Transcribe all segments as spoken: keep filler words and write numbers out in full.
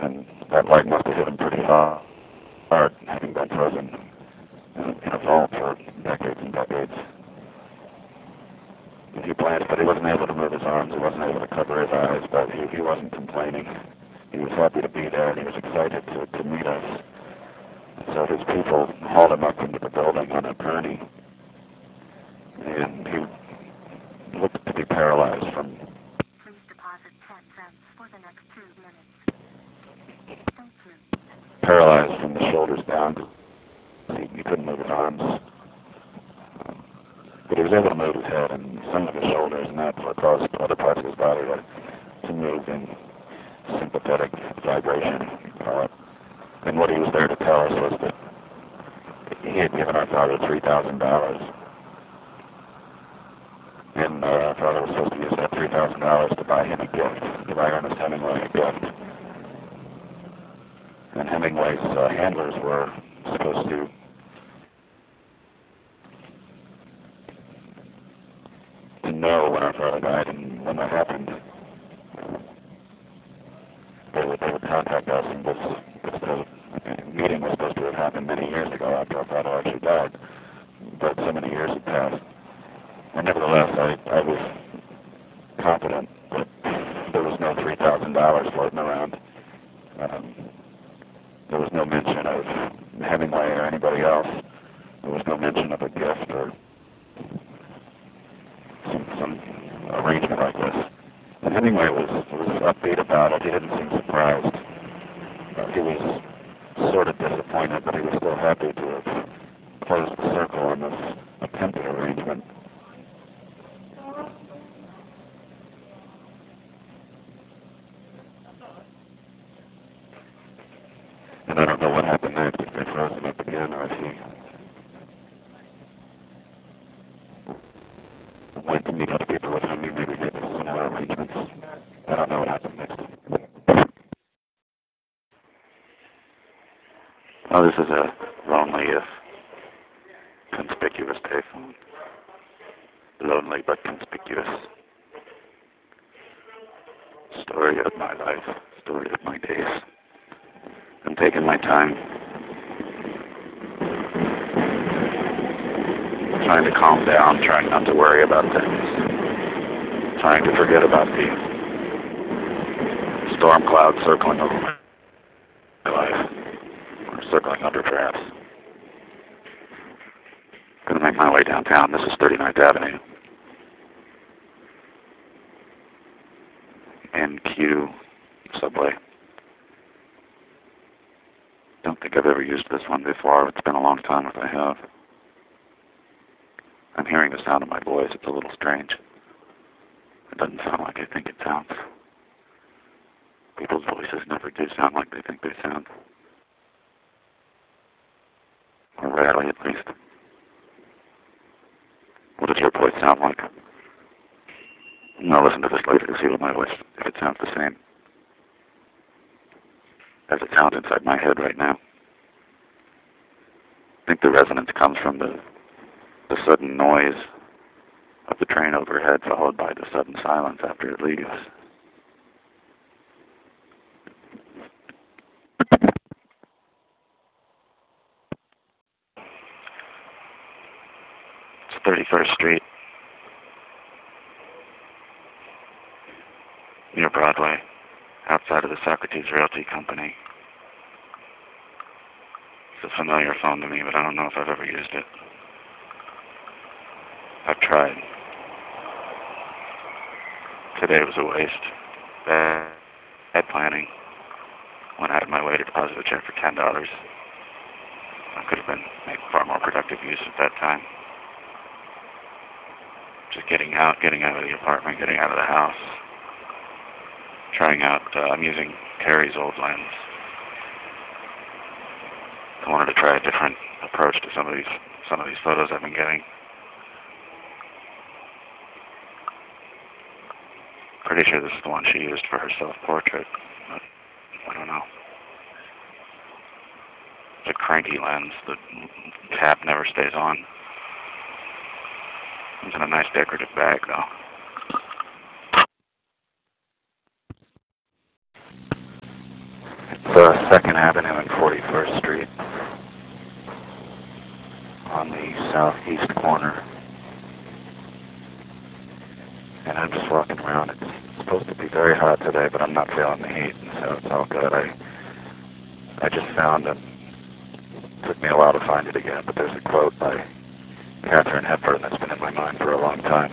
and that light must have hit him pretty hard, hard having been frozen in a, in a vault for decades and decades. He blanched, but he wasn't able to move his arms, he wasn't able to cover his eyes, but he, he wasn't complaining. He was happy to be there, and he was excited to, to meet us. And so his people hauled him up into the building on a gurney, and he looked to be paralyzed from... Please deposit ten cents for the next two minutes. Thank you. Paralyzed from the shoulders down. He, he couldn't move his arms. Um, but he was able to move his head and some of his shoulders, and that caused other parts of his body to, to move in sympathetic vibration, you call it. And what he was there to tell us was that he had given our father three thousand dollars. And uh, our father was supposed to use that three thousand dollars to buy him a gift, to buy Ernest Hemingway a gift. And Hemingway's uh, handlers were supposed to to know when our father died, and when that happened, they would, they would contact us, and this, this uh, meeting was supposed to have happened many years ago after our father actually died, but so many years had passed. And nevertheless, I, I was confident that there was no three thousand dollars floating around. Um, there was no mention of Hemingway or anybody else. There was no mention of a gift or some, some arrangement like this. And Hemingway was, was upbeat about it. He didn't seem surprised. Uh, he was sort of disappointed, but he was still happy to have closed the circle on this attempted arrangement. And I don't know what happened next, if they froze him up again or if he went to meet other people with whom he maybe made similar arrangements. I don't know what happened next. Oh, this is a lonely, if conspicuous payphone. Lonely but conspicuous. Story of my life, story of my days. I'm taking my time, trying to calm down, trying not to worry about things, trying to forget about the storm clouds circling over my life, or circling under perhaps. I'm going to make my way downtown. This is thirty-ninth Avenue. N Q subway. Don't think I've ever used this one before. It's been a long time if I have. I'm hearing the sound of my voice. It's a little strange. It doesn't sound like I think it sounds. People's voices never do sound like they think they sound. Or rarely, at least. What does your voice sound like? I'll listen to this later to see what my voice, if it sounds the same as it sounds inside my head right now. I think the resonance comes from the, the sudden noise of the train overhead, followed by the sudden silence after it leaves. It's thirty-first Street, near Broadway, outside of the Socrates Realty Company. It's a familiar phone to me, but I don't know if I've ever used it. I've tried. Today was a waste. Bad, bad planning. Went out of my way to deposit a check for ten dollars. I could have been made far more productive use at that time. Just getting out, getting out of the apartment, getting out of the house. Trying out, uh, I'm using Terry's old lens. I wanted to try a different approach to some of these some of these photos I've been getting. Pretty sure this is the one she used for her self-portrait. But I don't know. It's a cranky lens. The cap never stays on. It's in a nice decorative bag, though. It's uh, second Avenue and forty-first Street on the southeast corner. And I'm just walking around. It's supposed to be very hot today, but I'm not feeling the heat, so it's all good. I I just found it. Took me a while to find it again, but there's a quote by Katharine Hepburn that's been in my mind for a long time.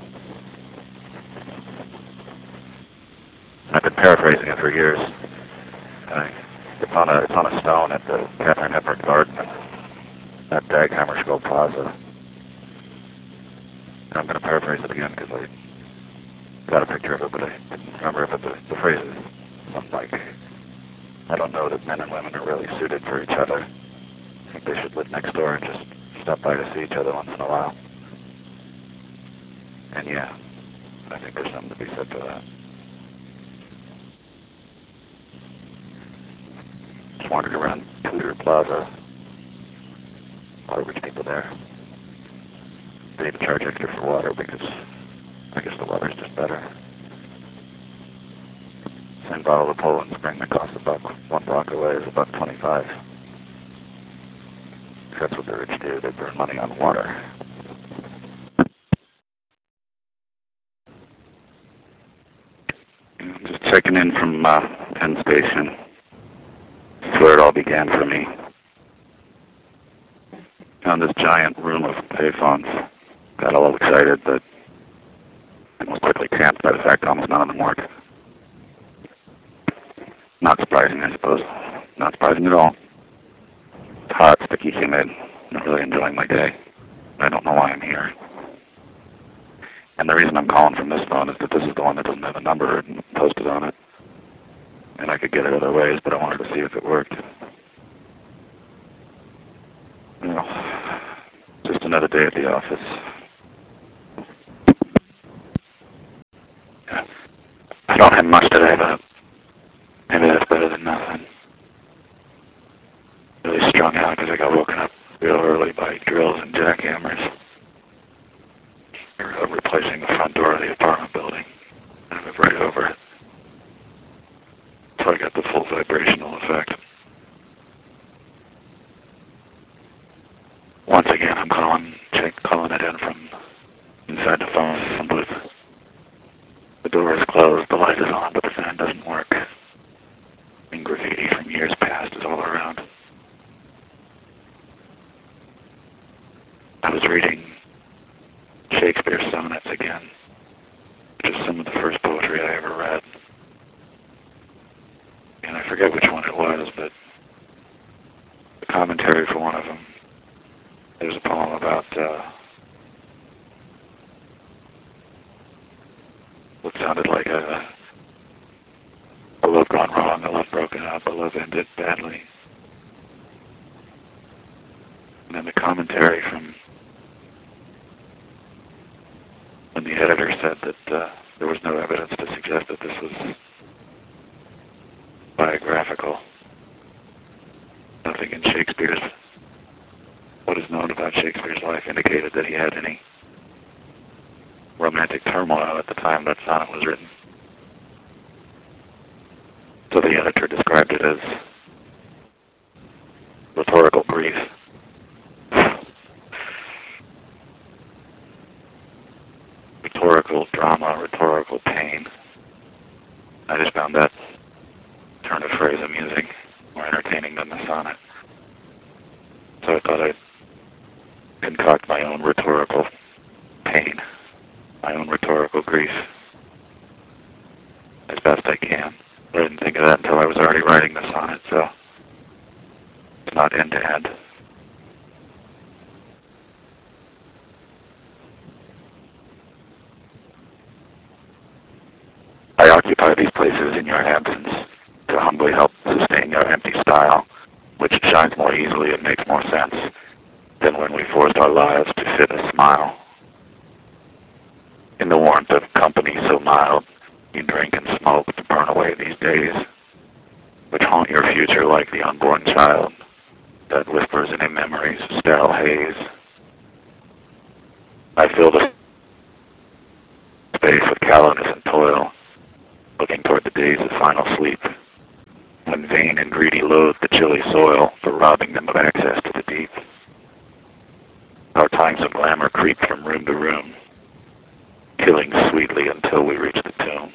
I've been paraphrasing it for years. I, it's on a it's on a stone at the Katharine Hepburn Garden at Daghammer School Plaza. And I'm going to paraphrase it again because I got a picture of it, but I didn't remember if it, the, the phrase is something like, I don't know that men and women are really suited for each other. I think they should live next door and just stop by to see each other once in a while. And yeah, I think there's something to be said for that. Just wandered around Tudor Plaza. A lot of rich people there. They even charge extra for water because I guess the water's just better. Same bottle of Poland Spring that costs a buck one block away is a buck twenty-five. That's what the rich do. They burn money on water. I'm just checking in from uh, Penn Station. That's where it all began for me. Found this giant room of payphones. Got all excited, but and was quickly cramped by the fact that almost none of them worked. Not surprising, I suppose. Not surprising at all. It's hot, sticky, humid. Not really enjoying my day. I don't know why I'm here. And the reason I'm calling from this phone is that this is the one that doesn't have a number posted on it. And I could get it other ways, but I wanted to see if it worked. You know, just another day at the office. I don't have much today, but maybe that's better than nothing. Really strung out because I got woken up real early by drills and jackhammers. They're replacing the front door of the apartment building. I live right over it. So I got the full vibrational effect. Once again, I'm calling, check, calling it in from inside the phone booth. The door is closed, the light is on, but the fan doesn't work. And graffiti from years past is all around. I was reading Shakespeare's sonnets again, which is some of the first poetry I ever read. And I forget which one it was, but the commentary for one of them, there's a poem about uh, what sounded like a, a love gone wrong, a love broken up, a love ended badly. And then the commentary from when the editor said that uh, there was no evidence to suggest that this was biographical. Nothing in Shakespeare's, what is known about Shakespeare's life indicated that he had any romantic turmoil at the time that sonnet was written. So the editor described it as rhetorical grief. Rhetorical drama, rhetorical pain. I just found that turn of phrase amusing, more entertaining than the sonnet. So I thought I'd concoct my own rhetorical pain, my own rhetorical grief, as best I can. But I didn't think of that until I was already writing the sonnet, so it's not end to end. I occupy these places in your absence to humbly help sustain your empty style, which shines more easily and makes more sense than when we forced our lives to fit a smile. In the warmth of company so mild, you drink and smoke to burn away these days, which haunt your future like the unborn child that whispers in a memory's sterile haze. I fill the space with callousness and toil, looking toward the days of final sleep, when vain and greedy loathe the chilly soil for robbing them of access to the deep. Our times of glamour creep from room to room, killing sweetly until we reach the tomb.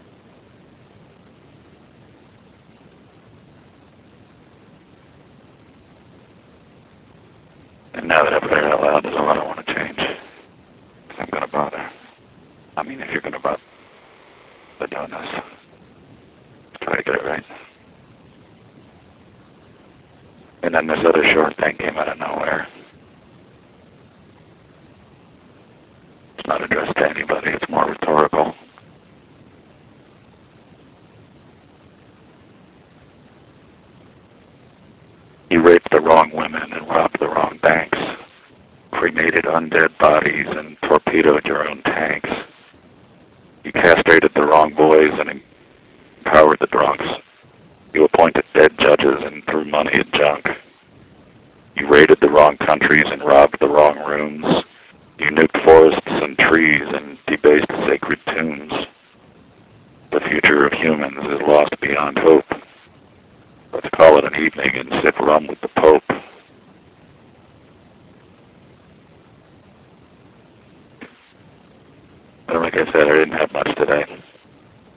And now that I've said it out loud, there's a lot I want to change. If I'm going to bother. I mean, if you're going to bother doing this, try to get it right. And then this other short thing came out of nowhere. It's not addressed to anybody, it's more rhetorical. You raped the wrong women and robbed the wrong banks, cremated undead bodies and torpedoed your own tanks. You castrated the wrong boys and empowered the drunks. You appointed dead judges and threw money at junk. You raided the wrong countries and robbed the wrong rooms. You nuked forests and trees and debased sacred tombs. The future of humans is lost beyond hope. Let's call it an evening and sip rum with the Pope. But like I said, I didn't have much today.